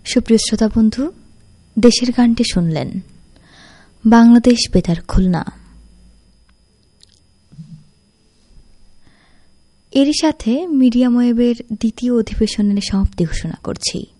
সুপ্রিয় শ্রোতা বন্ধু, দেশের গানটি শুনলেন। বাংলাদেশ বেতার খুলনা। এরই সাথে মিডিয়াম ওয়েভের দ্বিতীয় অধিবেশনের সমাপ্তি ঘোষণা করছি।